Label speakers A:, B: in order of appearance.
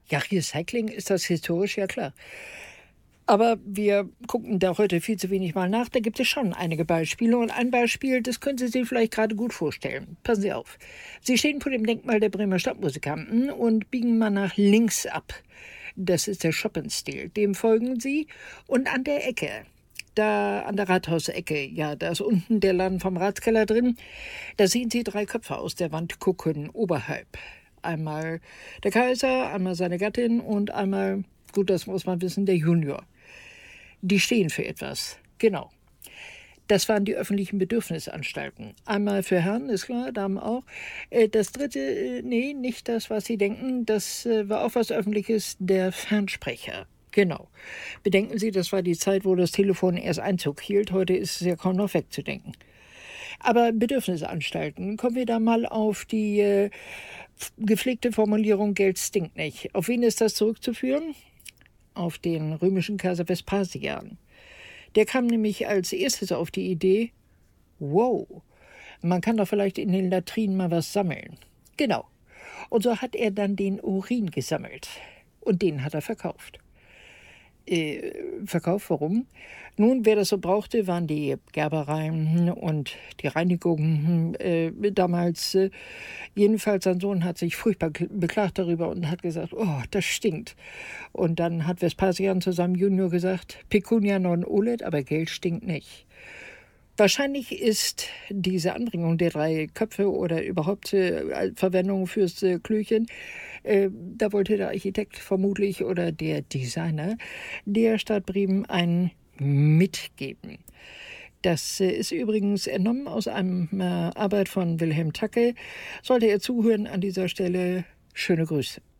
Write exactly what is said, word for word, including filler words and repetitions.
A: Ja, Recycling ist das historisch, ja klar. Aber wir gucken da heute viel zu wenig mal nach. Da gibt es schon einige Beispiele. Und ein Beispiel, das können Sie sich vielleicht gerade gut vorstellen. Passen Sie auf. Sie stehen vor dem Denkmal der Bremer Stadtmusikanten und biegen mal nach links ab. Das ist der Schoppenstil. Dem folgen Sie. Und an der Ecke, da an der Rathausecke, ja, da ist unten der Laden vom Ratskeller drin, da sehen Sie drei Köpfe aus der Wand gucken, oberhalb. Einmal der Kaiser, einmal seine Gattin und einmal, gut, das muss man wissen, der Junior. Die stehen für etwas. Genau. Das waren die öffentlichen Bedürfnisanstalten. Einmal für Herren, ist klar, Damen auch. Das dritte, nee, nicht das, was Sie denken, das war auch was Öffentliches, der Fernsprecher. Genau. Bedenken Sie, das war die Zeit, wo das Telefon erst Einzug hielt. Heute ist es ja kaum noch wegzudenken. Aber Bedürfnisanstalten, kommen wir da mal auf die äh, gepflegte Formulierung, Geld stinkt nicht. Auf wen ist das zurückzuführen? Auf den römischen Kaiser Vespasian. Der kam nämlich als erstes auf die Idee, wow, man kann doch vielleicht in den Latrinen mal was sammeln. Genau. Und so hat er dann den Urin gesammelt. Und den hat er verkauft. Äh, verkauft, warum? Nun, wer das so brauchte, waren die Gerbereien und die Reinigungen äh, damals. Äh, jedenfalls, sein Sohn hat sich furchtbar beklagt darüber und hat gesagt, oh, das stinkt. Und dann hat Vespasian zu seinem Junior gesagt, Pecunia non olet, aber Geld stinkt nicht. Wahrscheinlich ist diese Anbringung der drei Köpfe oder überhaupt äh, Verwendung fürs äh, Klöchen, äh, da wollte der Architekt vermutlich oder der Designer der Stadt Bremen ein mitgeben. Das äh, ist übrigens entnommen aus einer äh, Arbeit von Wilhelm Tacke. Sollte er zuhören an dieser Stelle, schöne Grüße.